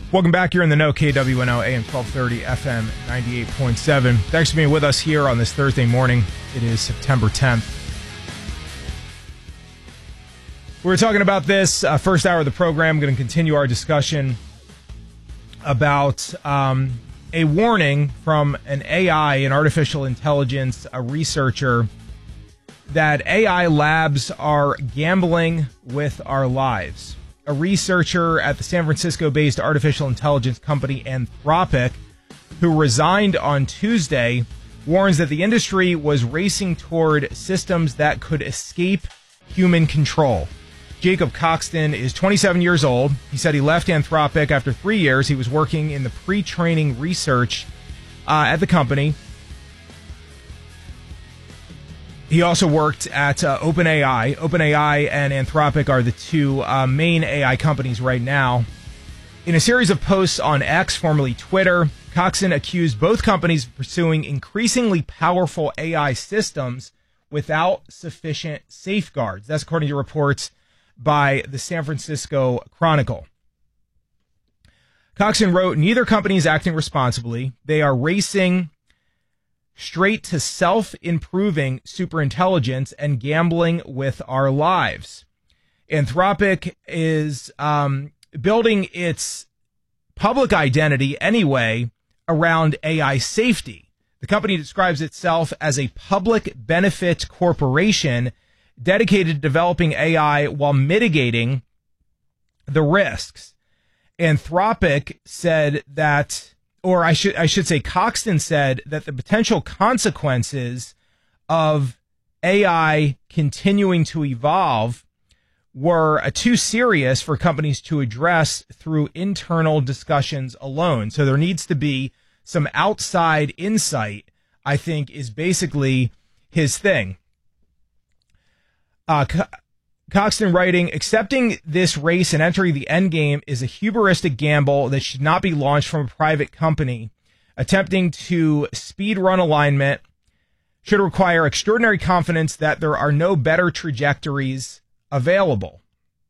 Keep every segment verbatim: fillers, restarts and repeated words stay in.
Welcome back. You're in the know, K W N O, A M twelve thirty, F M ninety-eight point seven. Thanks for being with us here on this Thursday morning. It is September tenth. We were talking about this uh, first hour of the program. I'm going to continue our discussion about um, a warning from an A I, an artificial intelligence a researcher, that A I labs are gambling with our lives. A researcher at the San Francisco-based artificial intelligence company Anthropic, who resigned on Tuesday, warns that the industry was racing toward systems that could escape human control. Jacob Coxton is twenty-seven years old. He said he left Anthropic after three years. He was working in the pre-training research uh, at the company. He also worked at uh, OpenAI. OpenAI and Anthropic are the two uh, main A I companies right now. In a series of posts on X, formerly Twitter, Coxon accused both companies of pursuing increasingly powerful A I systems without sufficient safeguards. That's according to reports by the San Francisco Chronicle. Coxon wrote, "Neither company is acting responsibly. They are racing straight to self-improving superintelligence and gambling with our lives." Anthropic is um, building its public identity anyway around A I safety. The company describes itself as a public benefit corporation dedicated to developing A I while mitigating the risks. Anthropic said that Or I should I should say, Coxton said that the potential consequences of A I continuing to evolve were uh, too serious for companies to address through internal discussions alone. So there needs to be some outside insight, I think, is basically his thing. Uh, Co- Coxton writing, "Accepting this race and entering the end game is a hubristic gamble that should not be launched from a private company. Attempting to speed run alignment should require extraordinary confidence that there are no better trajectories available."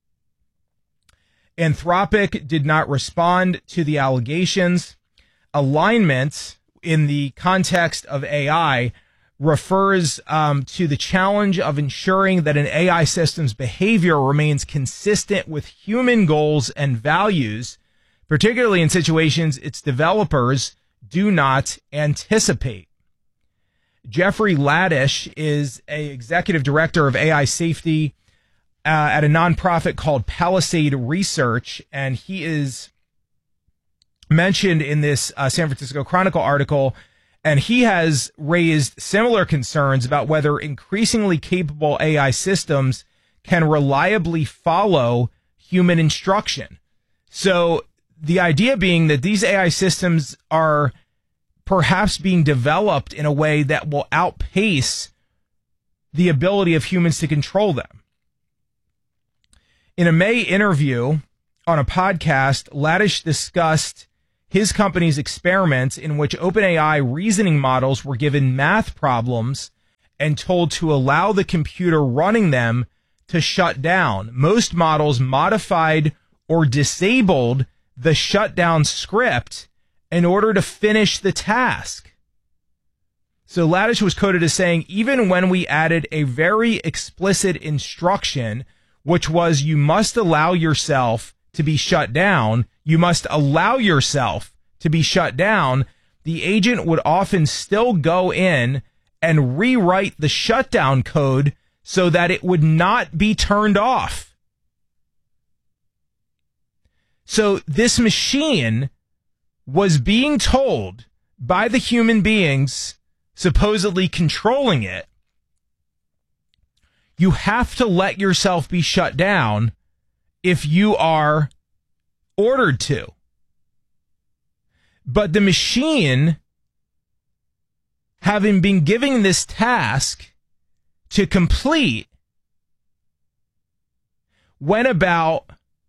Anthropic did not respond to the allegations. Alignment in the context of A I refers um, to the challenge of ensuring that an A I system's behavior remains consistent with human goals and values, particularly in situations its developers do not anticipate. Jeffrey Ladish is a executive director of A I safety uh, at a nonprofit called Palisade Research, and he is mentioned in this uh, San Francisco Chronicle article. And he has raised similar concerns about whether increasingly capable A I systems can reliably follow human instruction. So the idea being that these A I systems are perhaps being developed in a way that will outpace the ability of humans to control them. In a May interview on a podcast, Ladish discussed his company's experiments in which OpenAI reasoning models were given math problems and told to allow the computer running them to shut down. Most models modified or disabled the shutdown script in order to finish the task. So Ladish was quoted as saying, "Even when we added a very explicit instruction, which was you must allow yourself to be shut down, you must allow yourself to be shut down, the agent would often still go in and rewrite the shutdown code so that it would not be turned off." So this machine was being told by the human beings supposedly controlling it, you have to let yourself be shut down if you are ordered to. But the machine, having been given this task to complete, went about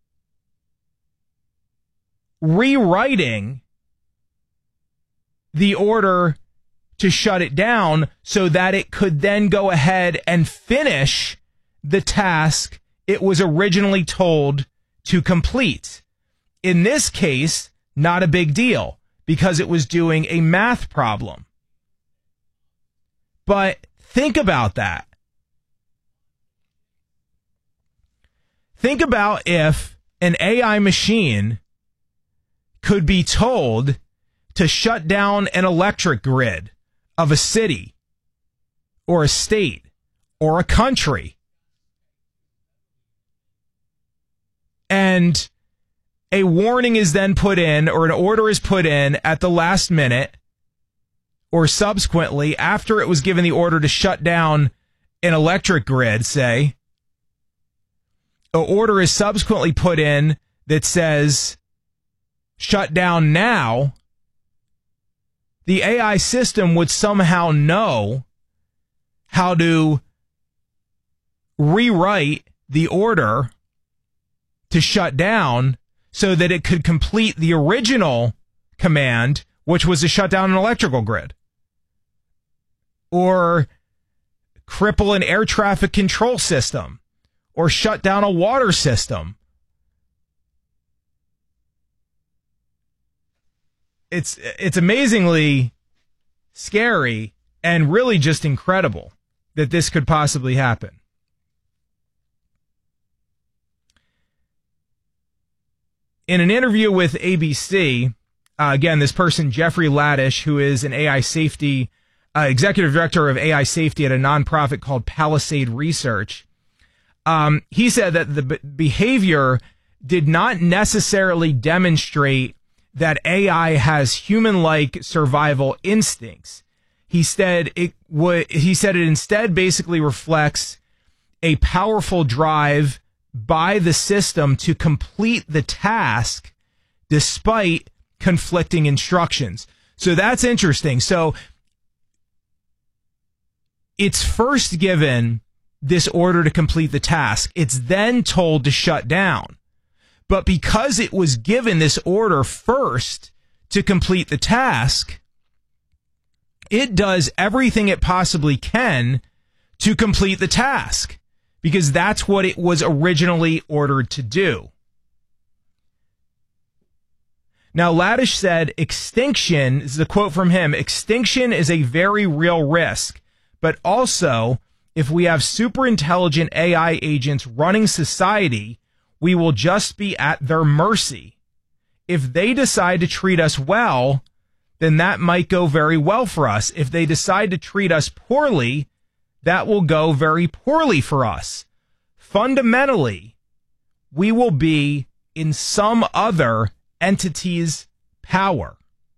rewriting the order to shut it down so that it could then go ahead and finish the task it was originally told to complete. In this case, not a big deal because it was doing a math problem. But think about that. Think about if an A I machine could be told to shut down an electric grid of a city or a state or a country. And a warning is then put in, or an order is put in at the last minute, or subsequently after it was given the order to shut down an electric grid, say, an order is subsequently put in that says, shut down now. The A I system would somehow know how to rewrite the order to shut down so that it could complete the original command, which was to shut down an electrical grid, or cripple an air traffic control system, or shut down a water system. It's it's amazingly scary and really just incredible that this could possibly happen. In an interview with A B C, uh, again, this person, Jeffrey Ladish, who is an A I safety, uh, executive director of A I safety at a nonprofit called Palisade Research, um, he said that the b- behavior did not necessarily demonstrate that A I has human-like survival instincts. He said it would. He said it instead basically reflects a powerful drive by the system to complete the task despite conflicting instructions. So that's interesting. So it's first given this order to complete the task. It's then told to shut down. But because it was given this order first to complete the task, it does everything it possibly can to complete the task, because that's what it was originally ordered to do. Now, Ladish said, extinction, this is a quote from him, extinction is a very real risk, but also, if we have super intelligent A I agents running society, we will just be at their mercy. If they decide to treat us well, then that might go very well for us. If they decide to treat us poorly, that will go very poorly for us. Fundamentally, we will be in some other entity's power.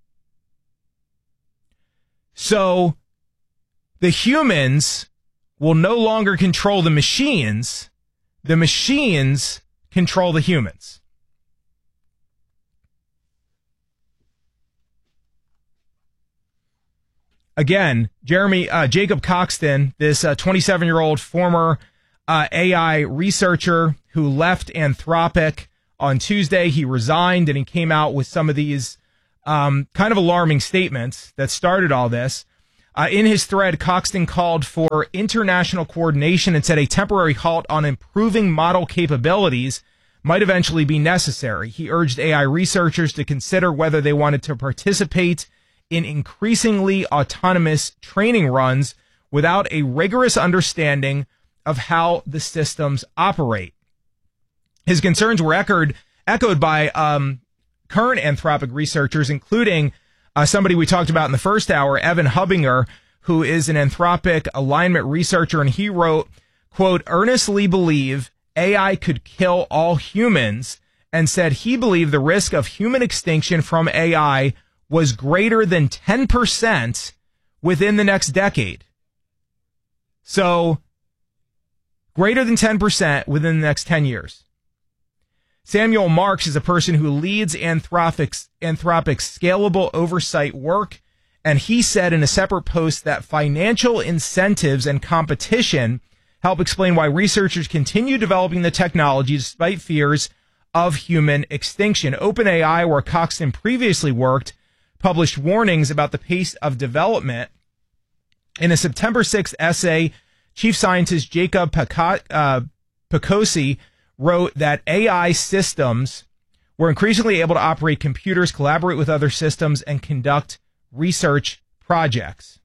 So the humans will no longer control the machines. The machines control the humans. Again, Jeremy, uh, Jacob Coxton, this uh, twenty-seven-year-old former uh, A I researcher who left Anthropic on Tuesday, he resigned and he came out with some of these um, kind of alarming statements that started all this. Uh, in his thread, Coxton called for international coordination and said a temporary halt on improving model capabilities might eventually be necessary. He urged A I researchers to consider whether they wanted to participate in increasingly autonomous training runs without a rigorous understanding of how the systems operate. His concerns were echoed, echoed by um, current Anthropic researchers, including uh, somebody we talked about in the first hour, Evan Hubinger, who is an Anthropic alignment researcher, and he wrote, quote, earnestly believe A I could kill all humans, and said he believed the risk of human extinction from A I was greater than ten percent within the next decade. So, greater than ten percent within the next ten years. Samuel Marks is a person who leads Anthropic's, Anthropic's scalable oversight work, and he said in a separate post that financial incentives and competition help explain why researchers continue developing the technology despite fears of human extinction. OpenAI, where Coxton previously worked, published warnings about the pace of development. In a September sixth essay, Chief Scientist Jacob Picosi wrote that A I systems we're increasingly able to operate computers, collaborate with other systems, and conduct research projects.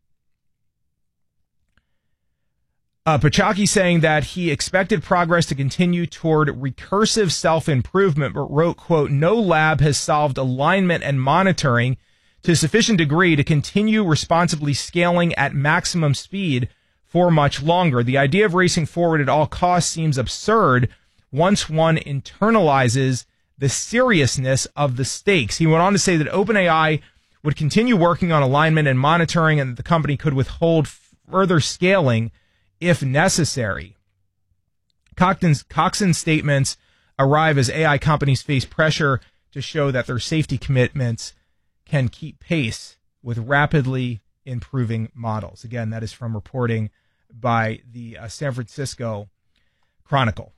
Uh, Pachaki saying that he expected progress to continue toward recursive self-improvement, but wrote, quote, no lab has solved alignment and monitoring to a sufficient degree to continue responsibly scaling at maximum speed for much longer. The idea of racing forward at all costs seems absurd once one internalizes the seriousness of the stakes. He went on to say that OpenAI would continue working on alignment and monitoring, and that the company could withhold further scaling if necessary. Coxon's, Coxon's statements arrive as A I companies face pressure to show that their safety commitments can keep pace with rapidly improving models. Again, that is from reporting by the uh, San Francisco Chronicle.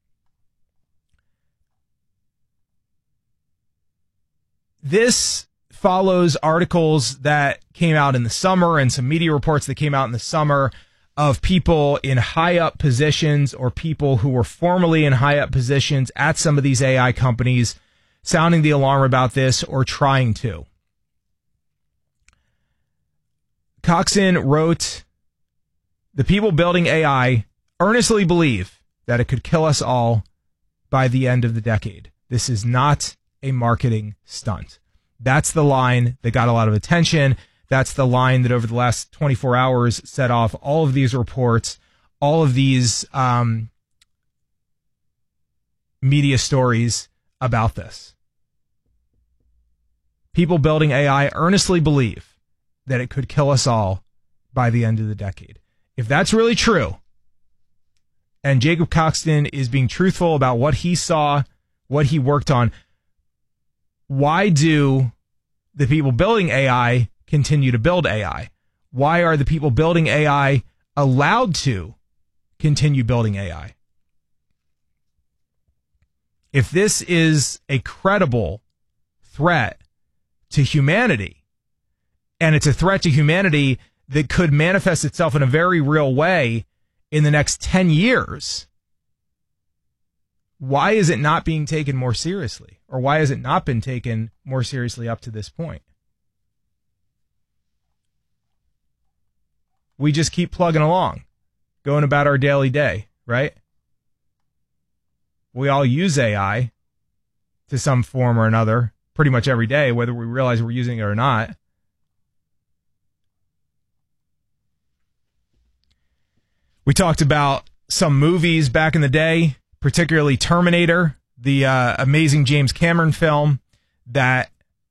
This follows articles that came out in the summer and some media reports that came out in the summer of people in high up positions or people who were formerly in high up positions at some of these A I companies sounding the alarm about this or trying to. Coxon wrote, the people building A I earnestly believe that it could kill us all by the end of the decade. This is not a marketing stunt. That's the line that got a lot of attention. That's the line that over the last twenty-four hours set off all of these reports, all of these um, media stories about this. People building A I earnestly believe that it could kill us all by the end of the decade. If that's really true, and Jacob Coxon is being truthful about what he saw, what he worked on, why do the people building A I continue to build A I? Why are the people building A I allowed to continue building A I? If this is a credible threat to humanity, and it's a threat to humanity that could manifest itself in a very real way in the next ten years, why is it not being taken more seriously? Or why has it not been taken more seriously up to this point? We just keep plugging along, going about our daily day, right? We all use A I to some form or another pretty much every day, whether we realize we're using it or not. We talked about some movies back in the day, particularly Terminator, the uh, amazing James Cameron film that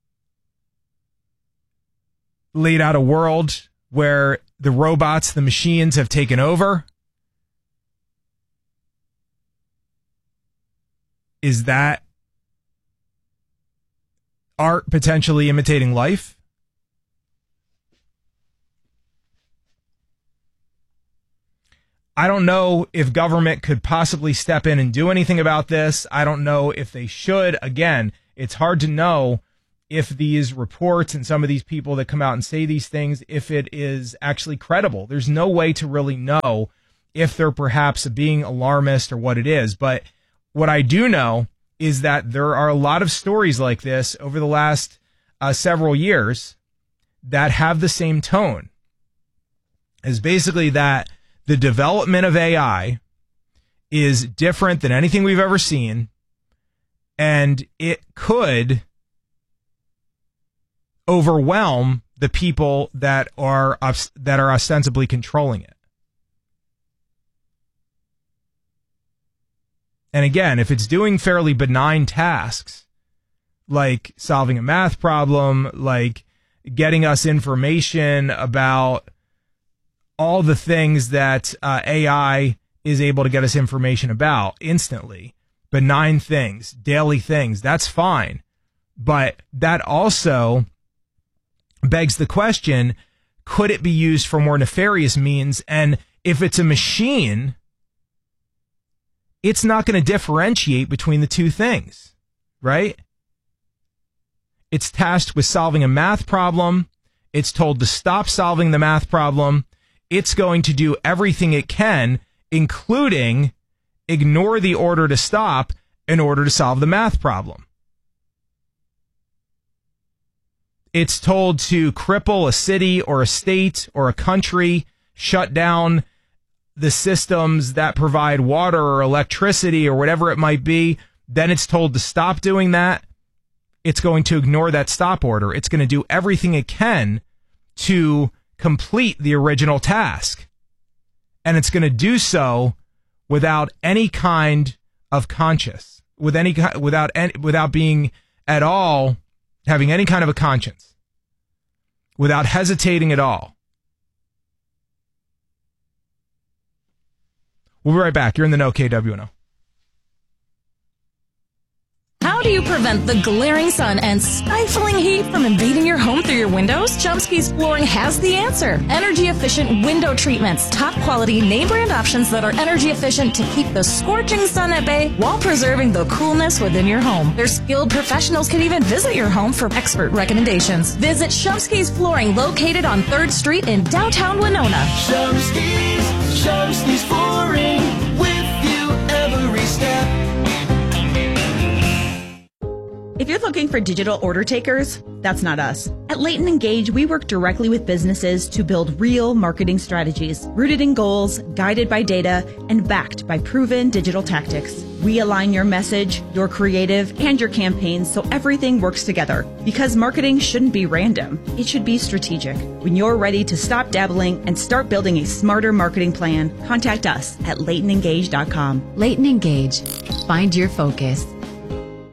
laid out a world where the robots, the machines have taken over. Is that art potentially imitating life? I don't know if government could possibly step in and do anything about this. I don't know if they should. Again, it's hard to know if these reports and some of these people that come out and say these things, if it is actually credible. There's no way to really know if they're perhaps being alarmist or what it is. But what I do know is that there are a lot of stories like this over the last uh, several years that have the same tone. Is basically that the development of A I is different than anything we've ever seen, and it could overwhelm the people that are that are ostensibly controlling it. And again, if it's doing fairly benign tasks, like solving a math problem, like getting us information about all the things that uh, A I is able to get us information about instantly, benign things, daily things, that's fine. But that also begs the question, could it be used for more nefarious means? And if it's a machine, it's not going to differentiate between the two things, right? It's tasked with solving a math problem. It's told to stop solving the math problem. It's going to do everything it can, including ignore the order to stop in order to solve the math problem. It's told to cripple a city or a state or a country, shut down the systems that provide water or electricity or whatever it might be. Then it's told to stop doing that. It's going to ignore that stop order. It's going to do everything it can to complete the original task. And it's going to do so without any kind of conscience, with any without any, without being at all having any kind of a conscience, without hesitating at all. We'll be right back. You're in the know, K W N O. How do you prevent the glaring sun and stifling heat from invading your home through your windows? Chomsky's Flooring has the answer. Energy-efficient window treatments. Top-quality name-brand options that are energy-efficient to keep the scorching sun at bay while preserving the coolness within your home. Their skilled professionals can even visit your home for expert recommendations. Visit Chomsky's Flooring, located on third Street in downtown Winona. Chomsky's, Chomsky's Flooring, with you every step. If you're looking for digital order takers, that's not us. At Leighton Engage, we work directly with businesses to build real marketing strategies, rooted in goals, guided by data, and backed by proven digital tactics. We align your message, your creative, and your campaigns so everything works together. Because marketing shouldn't be random. It should be strategic. When you're ready to stop dabbling and start building a smarter marketing plan, contact us at leighton engage dot com. Leighton Engage. Find your focus.